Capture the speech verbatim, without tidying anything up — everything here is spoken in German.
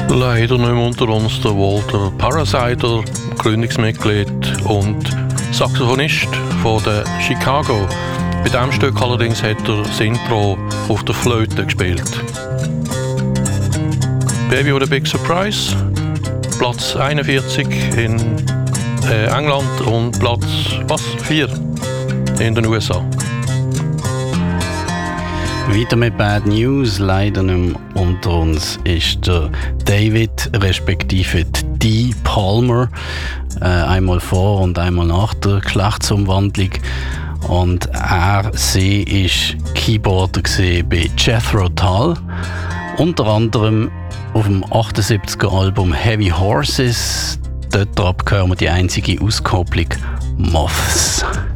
Leider nicht mehr unter uns der Walter Parasiter, Gründungsmitglied und Saxophonist von der Chicago. Bei diesem Stück allerdings hat er das Intro auf der Flöte gespielt. Baby with a Big Surprise, Platz einundvierzig in äh, England und Platz was, vier in den U S A. Weiter mit Bad News, leider nicht mehr unter uns, ist der David respektive Dee Palmer, äh, einmal vor und einmal nach der Geschlechtsumwandlung. Und er, sie ist Keyboarder bei Jethro Tull, unter anderem auf dem achtundsiebziger Album Heavy Horses. Dort hören wir die einzige Auskopplung Moths.